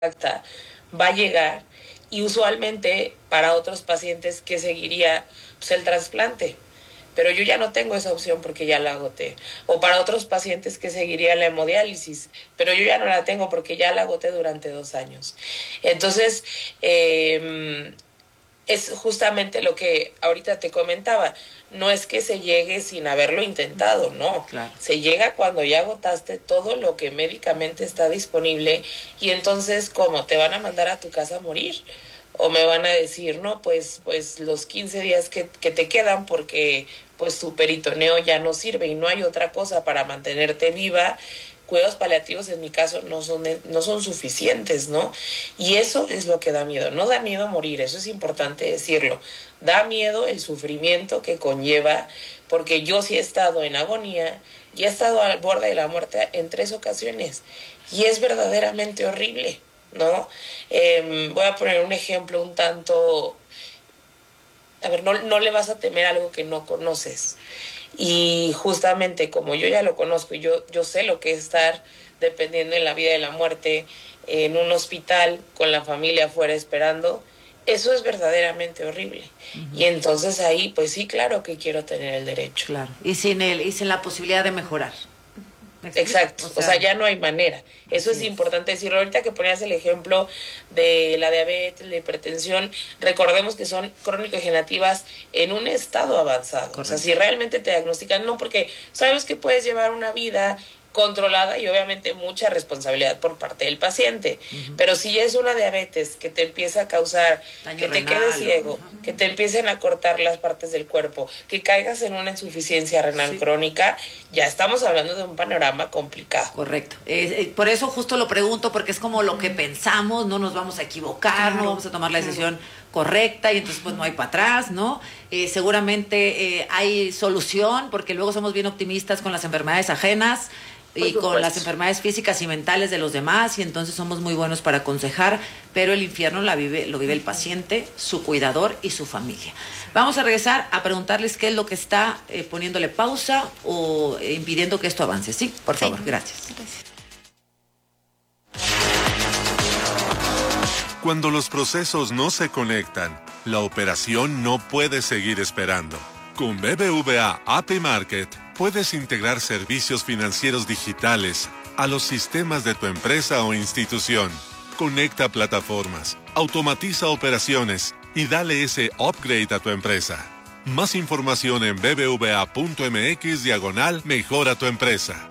exacta va a llegar, y usualmente para otros pacientes que seguiría pues, el trasplante. Pero yo ya no tengo esa opción porque ya la agoté. O para otros pacientes que seguiría la hemodiálisis, pero yo ya no la tengo porque ya la agoté durante 2 años. Entonces, es justamente lo que ahorita te comentaba. No es que se llegue sin haberlo intentado, no. Claro. Se llega cuando ya agotaste todo lo que médicamente está disponible, y entonces, ¿cómo? ¿Te van a mandar a tu casa a morir? O me van a decir, no, pues los 15 días que te quedan, porque pues tu peritoneo ya no sirve y no hay otra cosa para mantenerte viva. Cuidados paliativos en mi caso no son suficientes, ¿no? Y eso es lo que da miedo. No da miedo morir, eso es importante decirlo. Da miedo el sufrimiento que conlleva, porque yo sí he estado en agonía y he estado al borde de la muerte en 3 ocasiones, y es verdaderamente horrible, ¿no? Voy a poner un ejemplo un tanto... A ver, no le vas a temer algo que no conoces. Y justamente como yo ya lo conozco y yo sé lo que es estar dependiendo en la vida y la muerte en un hospital con la familia afuera esperando, eso es verdaderamente horrible. Uh-huh. Y entonces ahí, pues sí, claro que quiero tener el derecho. Claro. Y sin la posibilidad de mejorar. Exacto, o sea, ya no hay manera. Eso es importante decirlo. Ahorita que ponías el ejemplo de la diabetes, la hipertensión, recordemos que son crónico-degenerativas en un estado avanzado. Correcto. O sea, si realmente te diagnostican, no, porque sabes que puedes llevar una vida controlada y obviamente mucha responsabilidad por parte del paciente. Uh-huh. Pero si es una diabetes que te empieza a causar daño que renal, te quedes ciego, uh-huh, que te empiecen a cortar las partes del cuerpo, que caigas en una insuficiencia renal crónica, ya estamos hablando de un panorama complicado. Correcto. Por eso justo lo pregunto, porque es como lo que pensamos, no nos vamos a equivocar, no vamos a tomar la decisión correcta y entonces pues no hay para atrás, ¿no? Seguramente hay solución, porque luego somos bien optimistas con las enfermedades ajenas y con las enfermedades físicas y mentales de los demás, y entonces somos muy buenos para aconsejar, pero el infierno lo vive el paciente, su cuidador y su familia. Vamos a regresar a preguntarles qué es lo que está poniéndole pausa o impidiendo que esto avance. Sí, por favor, gracias. Cuando los procesos no se conectan, la operación no puede seguir esperando. Con BBVA API Market puedes integrar servicios financieros digitales a los sistemas de tu empresa o institución. Conecta plataformas, automatiza operaciones y dale ese upgrade a tu empresa. Más información en bbva.mx/mejora tu empresa.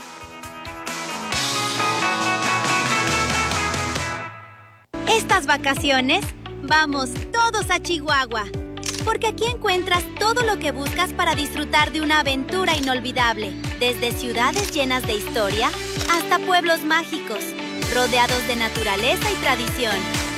Estas vacaciones, vamos todos a Chihuahua. Porque aquí encuentras todo lo que buscas para disfrutar de una aventura inolvidable. Desde ciudades llenas de historia hasta pueblos mágicos, rodeados de naturaleza y tradición.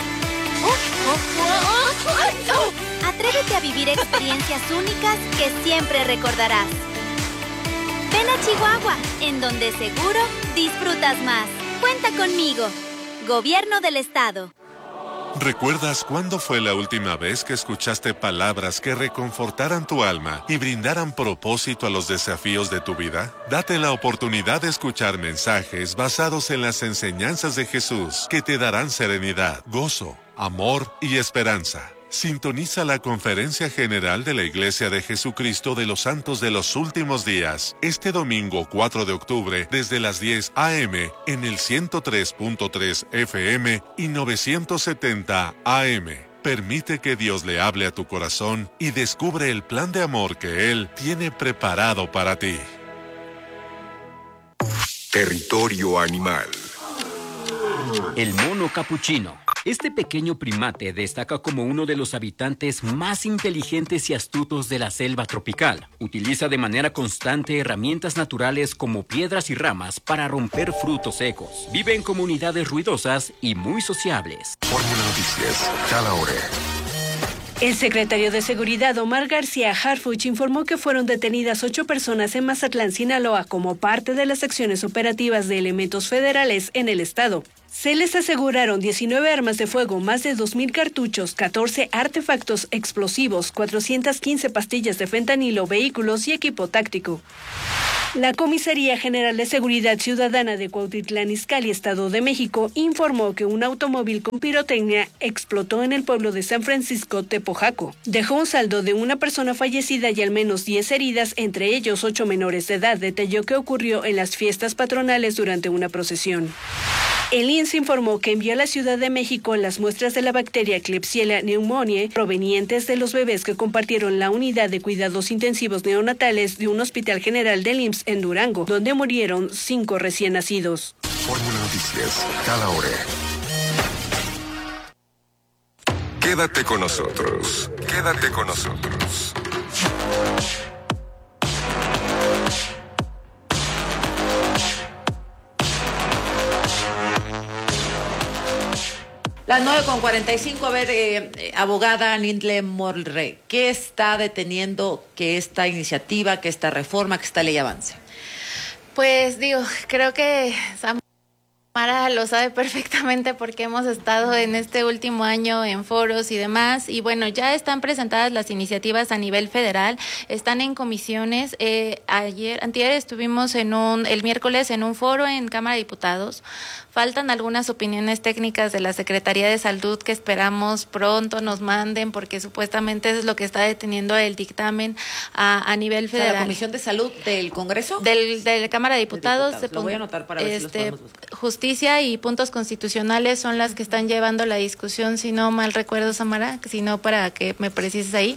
Atrévete a vivir experiencias únicas que siempre recordarás. Ven a Chihuahua, en donde seguro disfrutas más. Cuenta conmigo. Gobierno del Estado. ¿Recuerdas cuándo fue la última vez que escuchaste palabras que reconfortaran tu alma y brindaran propósito a los desafíos de tu vida? Date la oportunidad de escuchar mensajes basados en las enseñanzas de Jesús que te darán serenidad, gozo, amor y esperanza. Sintoniza la Conferencia General de la Iglesia de Jesucristo de los Santos de los Últimos Días, este domingo 4 de octubre, desde las 10 a.m. en el 103.3 FM y 970 AM. Permite que Dios le hable a tu corazón y descubre el plan de amor que Él tiene preparado para ti. Territorio animal. El mono capuchino. Este pequeño primate destaca como uno de los habitantes más inteligentes y astutos de la selva tropical. Utiliza de manera constante herramientas naturales como piedras y ramas para romper frutos secos. Vive en comunidades ruidosas y muy sociables. Fórmula Noticias, cada hora. El secretario de Seguridad, Omar García Harfuch, informó que fueron detenidas 8 personas en Mazatlán, Sinaloa, como parte de las acciones operativas de elementos federales en el estado. Se les aseguraron 19 armas de fuego, más de 2,000 cartuchos, 14 artefactos explosivos, 415 pastillas de fentanilo, vehículos y equipo táctico. La Comisaría General de Seguridad Ciudadana de Cuautitlán Izcalli, Estado de México, informó que un automóvil con pirotecnia explotó en el pueblo de San Francisco Tepojaco. Dejó un saldo de una persona fallecida y al menos 10 heridas, entre ellos 8 menores de edad. Detalló que ocurrió en las fiestas patronales durante una procesión. El INS informó que envió a la Ciudad de México las muestras de la bacteria Klebsiella pneumoniae provenientes de los bebés que compartieron la unidad de cuidados intensivos neonatales de un hospital general del IMSS en Durango, donde murieron 5 recién nacidos. Fórmula Noticias, cada hora. Quédate con nosotros. Quédate con nosotros. Las 9:45, a ver, abogada Nindle Morre, ¿qué está deteniendo que esta iniciativa, que esta reforma, que esta ley avance? Pues digo, creo que Samara lo sabe perfectamente porque hemos estado en este último año en foros y demás, y bueno, ya están presentadas las iniciativas a nivel federal, están en comisiones. Antier estuvimos el miércoles en un foro en Cámara de Diputados. Faltan algunas opiniones técnicas de la Secretaría de Salud que esperamos pronto nos manden, porque supuestamente eso es lo que está deteniendo el dictamen a nivel federal. O sea, ¿la Comisión de Salud del Congreso? De la Cámara de Diputados. Lo voy a anotar para ver si los podemos buscar. Justicia y puntos constitucionales son las que están llevando la discusión, si no mal recuerdo, Samara, si no, para que me precises ahí.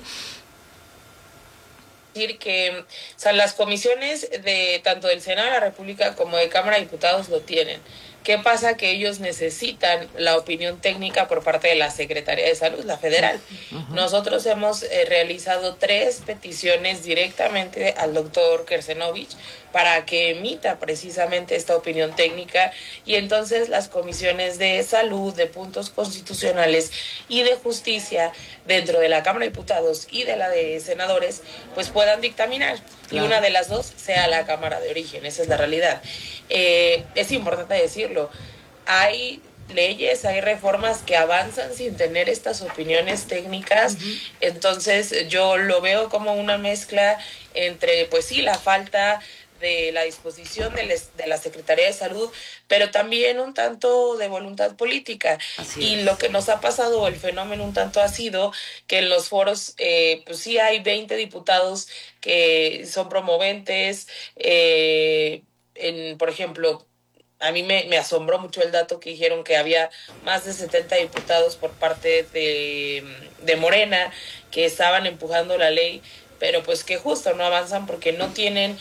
Decir que, o sea, las comisiones de tanto del Senado de la República como de Cámara de Diputados lo tienen. ¿Qué pasa? Que ellos necesitan la opinión técnica por parte de la Secretaría de Salud, la federal. Nosotros hemos realizado 3 peticiones directamente al doctor Kersenovich para que emita precisamente esta opinión técnica, y entonces las comisiones de salud, de puntos constitucionales y de justicia dentro de la Cámara de Diputados y de la de senadores pues puedan dictaminar. Claro. Y una de las dos sea la Cámara de origen, esa es la realidad. Es importante decirlo, hay leyes, hay reformas que avanzan sin tener estas opiniones técnicas. Entonces yo lo veo como una mezcla entre, pues sí, la falta de la disposición de la Secretaría de Salud, pero también un tanto de voluntad política. Y lo que nos ha pasado, el fenómeno un tanto ha sido que en los foros, pues sí hay 20 diputados que son promoventes. Por ejemplo, a mí me asombró mucho el dato que dijeron que había más de 70 diputados por parte de Morena que estaban empujando la ley, pero pues que justo no avanzan porque no tienen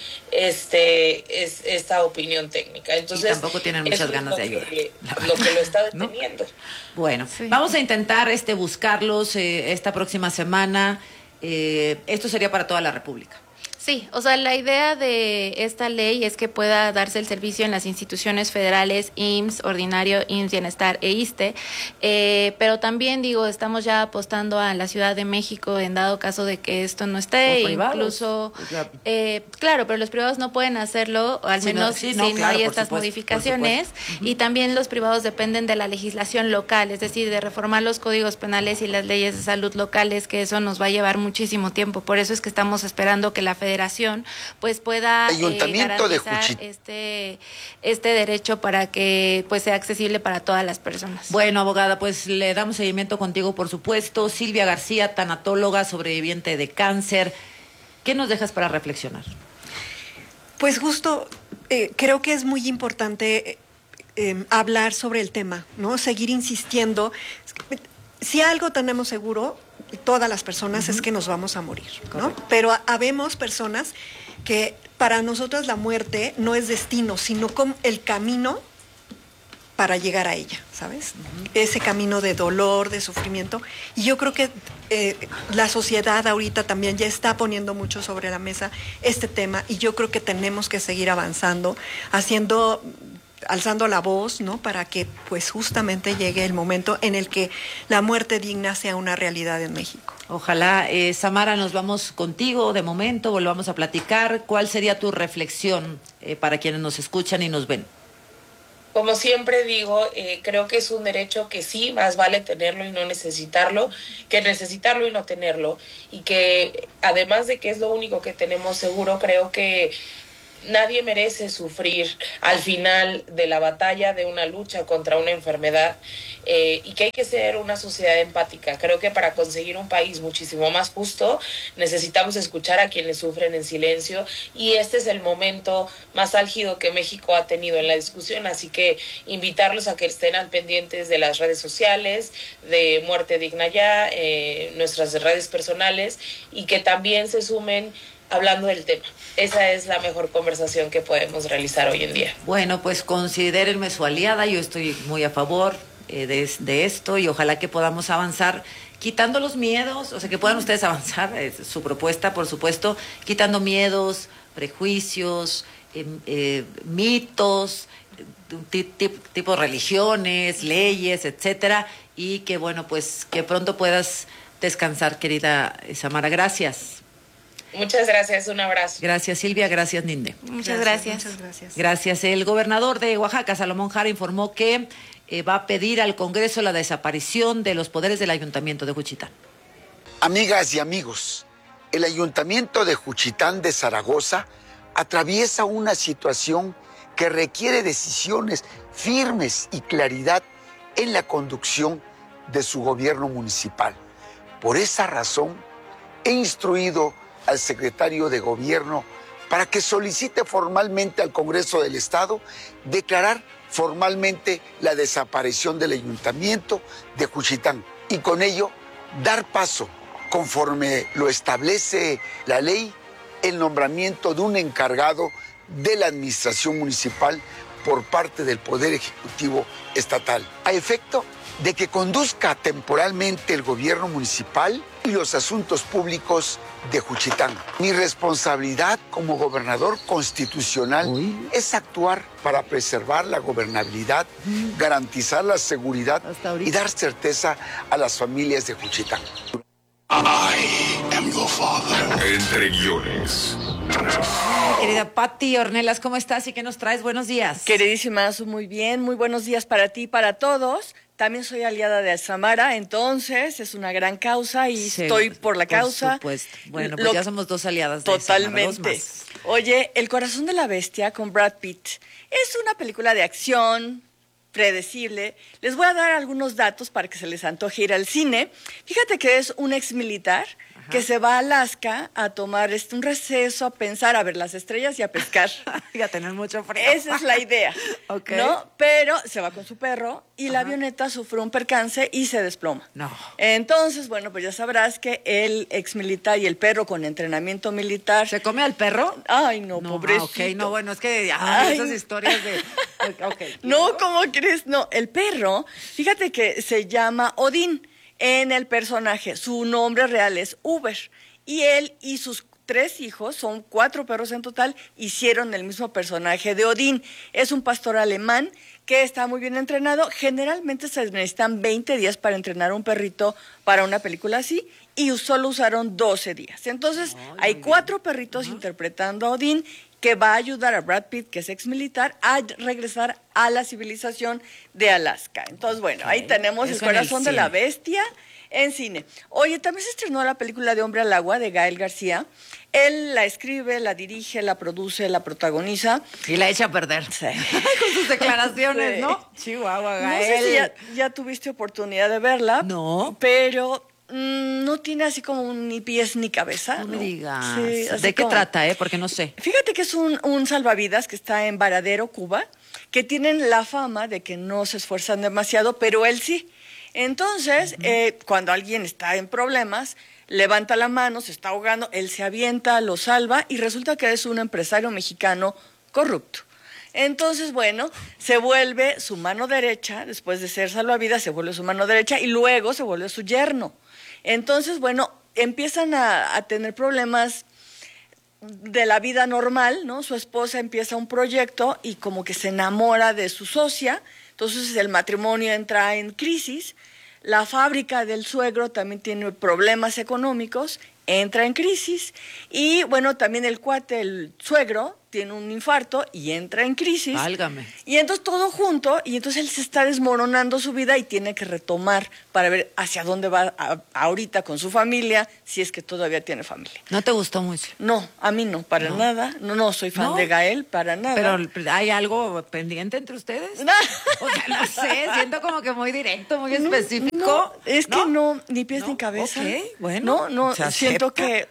esta opinión técnica. Entonces, y tampoco tienen muchas ganas de ayudar. Lo que lo está deteniendo. ¿No? Bueno, sí. Vamos a intentar buscarlos esta próxima semana. Esto sería para toda la República. Sí, o sea, la idea de esta ley es que pueda darse el servicio en las instituciones federales, IMSS, Ordinario, IMSS Bienestar e ISSSTE, pero también, estamos ya apostando a la Ciudad de México en dado caso de que esto no esté, incluso, claro, pero los privados no pueden hacerlo, al menos si no hay estas modificaciones, y también los privados dependen de la legislación local, es decir, de reformar los códigos penales y las leyes de salud locales, que eso nos va a llevar muchísimo tiempo. Por eso es que estamos esperando que la Federación pues pueda garantizar este derecho para que pues sea accesible para todas las personas. Bueno, abogada, pues le damos seguimiento contigo, por supuesto. Silvia García, tanatóloga, sobreviviente de cáncer. ¿Qué nos dejas para reflexionar? Pues justo creo que es muy importante hablar sobre el tema, ¿no? Seguir insistiendo. Si algo tenemos seguro, todas las personas, es que nos vamos a morir, ¿no? Correcto. Pero habemos personas que para nosotros la muerte no es destino, sino como el camino para llegar a ella, ¿sabes? Ese camino de dolor, de sufrimiento. Y yo creo que la sociedad ahorita también ya está poniendo mucho sobre la mesa este tema, y yo creo que tenemos que seguir avanzando, alzando la voz, ¿no? Para que pues justamente llegue el momento en el que la muerte digna sea una realidad en México. Ojalá. Samara, nos vamos contigo de momento, volvamos a platicar. ¿Cuál sería tu reflexión para quienes nos escuchan y nos ven? Como siempre digo, creo que es un derecho que sí, más vale tenerlo y no necesitarlo, que necesitarlo y no tenerlo. Y que además de que es lo único que tenemos seguro, creo que nadie merece sufrir al final de la batalla de una lucha contra una enfermedad, y que hay que ser una sociedad empática. Creo que para conseguir un país muchísimo más justo necesitamos escuchar a quienes sufren en silencio, y este es el momento más álgido que México ha tenido en la discusión, así que invitarlos a que estén al pendientes de las redes sociales, de Muerte Digna Ya, nuestras redes personales, y que también se sumen hablando del tema. Esa es la mejor conversación que podemos realizar hoy en día. Bueno, pues considérenme su aliada, yo estoy muy a favor de esto, y ojalá que podamos avanzar quitando los miedos, o sea, que puedan ustedes avanzar, su propuesta, por supuesto, quitando miedos, prejuicios, mitos, tipo religiones, leyes, etcétera, y que bueno, pues que pronto puedas descansar, querida Samara. Gracias. Muchas gracias, un abrazo. Gracias, Silvia, gracias, Ninde. Muchas gracias. Muchas gracias. Gracias. El gobernador de Oaxaca, Salomón Jara, informó que va a pedir al Congreso la desaparición de los poderes del Ayuntamiento de Juchitán. Amigas y amigos, el Ayuntamiento de Juchitán de Zaragoza atraviesa una situación que requiere decisiones firmes y claridad en la conducción de su gobierno municipal. Por esa razón, he instruido al secretario de Gobierno para que solicite formalmente al Congreso del Estado declarar formalmente la desaparición del Ayuntamiento de Juchitán y con ello dar paso, conforme lo establece la ley, el nombramiento de un encargado de la administración municipal por parte del Poder Ejecutivo Estatal, a efecto de que conduzca temporalmente el gobierno municipal y los asuntos públicos de Juchitán. Mi responsabilidad como gobernador constitucional es actuar para preservar la gobernabilidad, garantizar la seguridad y dar certeza a las familias de Juchitán. I am your father. Entre guiones. Querida Pati Ornelas, ¿cómo estás y qué nos traes? Buenos días. Queridísima Azu, muy bien, muy buenos días para ti y para todos. También soy aliada de Samara, entonces es una gran causa y Sí, estoy por la causa. Por supuesto. Bueno, pues ya somos dos aliadas de Totalmente. Samara, dos más. Oye, El corazón de la bestia con Brad Pitt es una película de acción predecible. Les voy a dar algunos datos para que se les antoje ir al cine. Fíjate que es un ex militar que se va a Alaska a tomar un receso, a pensar, a ver las estrellas y a pescar. Y a tener mucho frío. Esa es la idea, Ok. ¿no? Pero se va con su perro y la avioneta sufre un percance y se desploma. No. Entonces, bueno, pues ya sabrás que el ex militar y el perro con entrenamiento militar... ¿Se come al perro? Ay, no, No, pobrecito. ok, no, bueno, es que esas historias de... Okay. No, ¿cómo crees? No, el perro, fíjate que se llama Odín en el personaje. Su nombre real es Uber. Y él y sus 3 hijos, son 4 perros en total, hicieron el mismo personaje de Odín. Es un pastor alemán que está muy bien entrenado. Generalmente se necesitan 20 días para entrenar a un perrito para una película así, y solo usaron 12 días. Entonces, hay 4 perritos interpretando a Odín, que va a ayudar a Brad Pitt, que es ex militar, a regresar a la civilización de Alaska. Entonces, bueno, ahí tenemos El corazón de la bestia en cine. Oye, también se estrenó la película de Hombre al Agua, de Gael García. Él la escribe, la dirige, la produce, la protagoniza. Y la echa a perder. Sí. Con sus declaraciones, Sí. ¿no? Chihuahua, No Gael. sé si ya tuviste oportunidad de verla. No. Pero no tiene así como ni pies ni cabeza. No me digas. Sí, así ¿De qué como- trata, Porque no sé. Fíjate que es un salvavidas que está en Varadero, Cuba, que tienen la fama de que no se esfuerzan demasiado, pero él sí. Entonces, cuando alguien está en problemas, levanta la mano, se está ahogando, él se avienta, lo salva y resulta que es un empresario mexicano corrupto. Entonces, bueno, se vuelve su mano derecha, después de ser salvavidas, se vuelve su mano derecha y luego se vuelve su yerno. Entonces, bueno, empiezan a tener problemas de la vida normal, ¿no? Su esposa empieza un proyecto y como que se enamora de su socia, entonces el matrimonio entra en crisis, la fábrica del suegro también tiene problemas económicos, entra en crisis y bueno, también el cuate, el suegro, tiene un infarto y entra en crisis. Válgame. Y entonces todo junto, y entonces él se está desmoronando su vida y tiene que retomar para ver hacia dónde va ahorita con su familia, si es que todavía tiene familia. ¿No te gustó mucho? No, a mí no, para nada. No soy fan de Gael, para nada. Pero ¿hay algo pendiente entre ustedes? O sea, no sé, siento como que muy directo, muy específico. No, es que no, ni pies ni cabeza. Ok, bueno. No, siento que...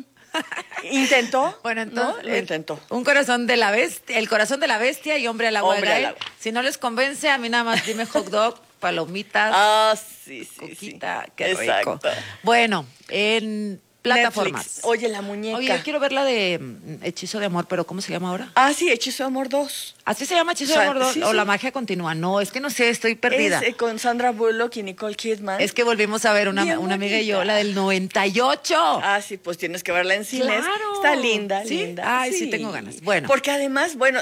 ¿Intentó? Bueno, entonces, ¿no? Lo intentó. Un corazón de la bestia, el corazón de la bestia y hombre al agua de Gael. Si no les convence, a mí nada más dime hot dog, palomitas, coquita, qué rico. Bueno, en plataformas. Netflix. Oye, la muñeca. Oye, yo quiero ver la de Hechizo de Amor, pero ¿cómo se llama ahora? Sí, Hechizo de Amor 2. ¿Así se llama Hechizo de Amor 2? ¿O La magia continúa? No, es que no sé, estoy perdida. Es con Sandra Bullock y Nicole Kidman. Es que volvimos a ver una amiga y yo, la del 98. Sí, pues tienes que verla en cines. Claro. Está linda, ¿Sí? linda. Ay, sí tengo ganas. Bueno. Porque además, bueno,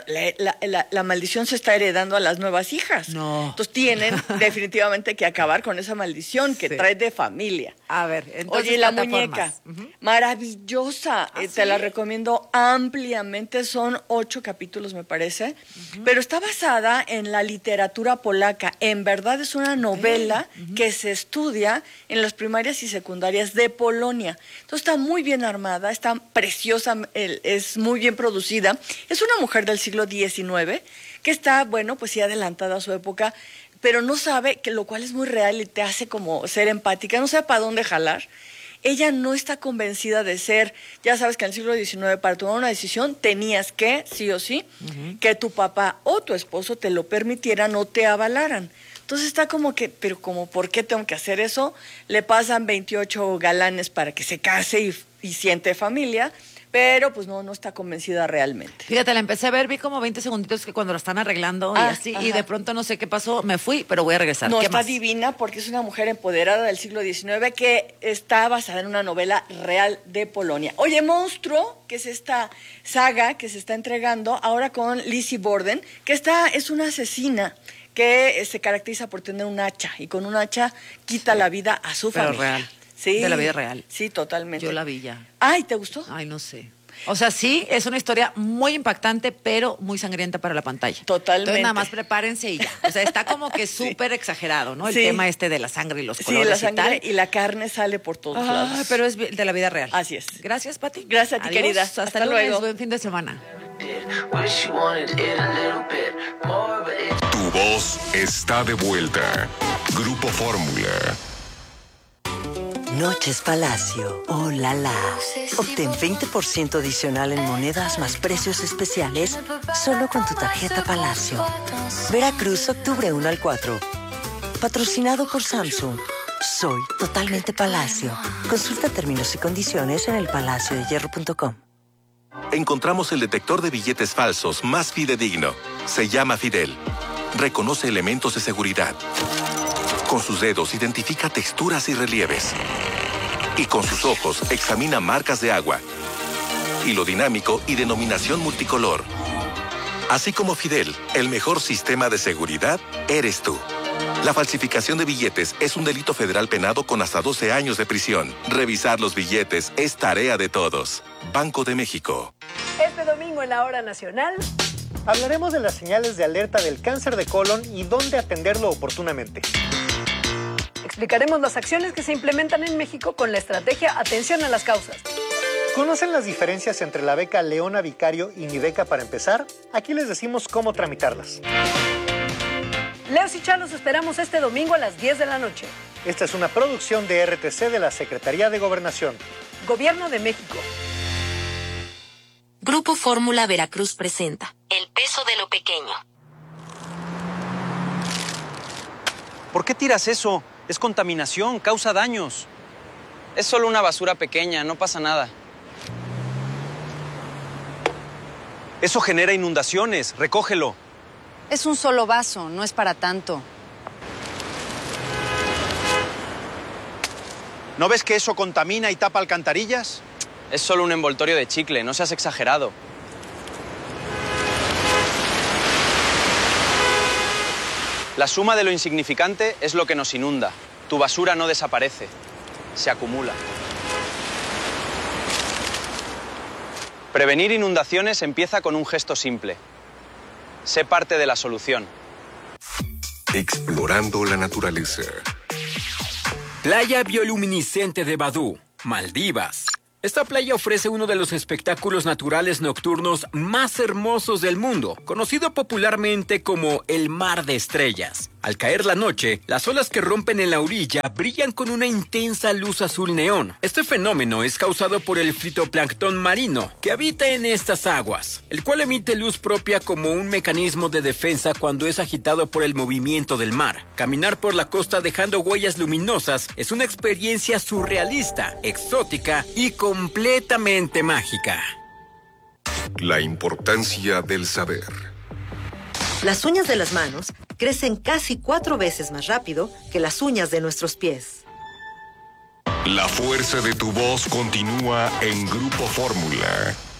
la maldición se está heredando a las nuevas hijas. No. Entonces tienen definitivamente que acabar con esa maldición que trae de familia. A ver, entonces, oye, la muñeca, maravillosa, te la recomiendo ampliamente, son 8 capítulos me parece, pero está basada en la literatura polaca, en verdad es una novela que se estudia en las primarias y secundarias de Polonia, entonces está muy bien armada, está preciosa, es muy bien producida, es una mujer del siglo XIX que está, bueno, pues sí adelantada a su época, pero no sabe, que lo cual es muy real y te hace como ser empática, no sabe para dónde jalar. Ella no está convencida de ser, ya sabes que en el siglo XIX para tomar una decisión tenías que, sí o sí, que tu papá o tu esposo te lo permitieran o te avalaran. Entonces está como que, pero como, ¿por qué tengo que hacer eso? Le pasan 28 galanes para que se case y siente familia, pero pues no está convencida realmente. Fíjate, la empecé a ver, vi como 20 segunditos que cuando la están arreglando y así, y de pronto no sé qué pasó, me fui, pero voy a regresar. No, ¿Qué está más? divina porque es una mujer empoderada del siglo XIX que está basada en una novela real de Polonia. Oye, Monstruo, que es esta saga que se está entregando ahora con Lizzie Borden, que es una asesina que se caracteriza por tener un hacha y con un hacha quita la vida a su familia. Pero real. Sí. De la vida real. Sí, totalmente. Yo la vi ya. Ay, ¿te gustó? Ay, no sé. O sea, sí, es una historia muy impactante, pero muy sangrienta para la pantalla. Totalmente. Entonces, nada más prepárense y ya. O sea, está como que súper exagerado, ¿no? El tema de la sangre y los colores la sangre y tal. y la carne sale por todos lados. Pero es de la vida real. Así es. Gracias, Pati. Gracias a ti, Adiós. querida. Hasta luego. Buen fin de semana. Tu voz está de vuelta. Grupo Fórmula. Noches Palacio. ¡Oh, la la! Obtén 20% adicional en monedas más precios especiales solo con tu tarjeta Palacio. Veracruz, octubre 1 al 4. Patrocinado por Samsung. Soy totalmente Palacio. Consulta términos y condiciones en elpalaciodehierro.com. Encontramos el detector de billetes falsos más fidedigno. Se llama Fidel. Reconoce elementos de seguridad. Con sus dedos identifica texturas y relieves. Y con sus ojos examina marcas de agua. Hilo dinámico y denominación multicolor. Así como Fidel, el mejor sistema de seguridad eres tú. La falsificación de billetes es un delito federal penado con hasta 12 años de prisión. Revisar los billetes es tarea de todos. Banco de México. Este domingo en la Hora Nacional hablaremos de las señales de alerta del cáncer de colon y dónde atenderlo oportunamente. Explicaremos las acciones que se implementan en México con la estrategia Atención a las Causas. ¿Conocen las diferencias entre la beca Leona Vicario y Mi Beca para empezar? Aquí les decimos cómo tramitarlas. Leos y Charlos esperamos este domingo a las 10 de la noche. Esta es una producción de RTC de la Secretaría de Gobernación. Gobierno de México. Grupo Fórmula Veracruz presenta El peso de lo pequeño. ¿Por qué tiras eso? Es contaminación, causa daños. Es solo una basura pequeña, no pasa nada. Eso genera inundaciones, recógelo. Es un solo vaso, no es para tanto. ¿No ves que eso contamina y tapa alcantarillas? Es solo un envoltorio de chicle, no seas exagerado. La suma de lo insignificante es lo que nos inunda. Tu basura no desaparece, se acumula. Prevenir inundaciones empieza con un gesto simple. Sé parte de la solución. Explorando la naturaleza. Playa bioluminiscente de Badú, Maldivas. Esta playa ofrece uno de los espectáculos naturales nocturnos más hermosos del mundo, conocido popularmente como el Mar de Estrellas. Al caer la noche, las olas que rompen en la orilla brillan con una intensa luz azul neón. Este fenómeno es causado por el fitoplancton marino, que habita en estas aguas, el cual emite luz propia como un mecanismo de defensa cuando es agitado por el movimiento del mar. Caminar por la costa dejando huellas luminosas es una experiencia surrealista, exótica y completamente mágica. La importancia del saber. Las uñas de las manos crecen casi 4 veces más rápido que las uñas de nuestros pies. La fuerza de tu voz continúa en Grupo Fórmula.